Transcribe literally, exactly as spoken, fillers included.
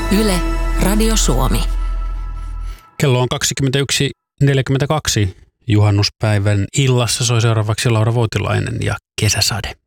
Yle, Radio Suomi. Kello on kaksikymmentäyksi neljäkymmentäkaksi. Juhannuspäivän illassa soi seuraavaksi Laura Voutilainen ja Kesäsade.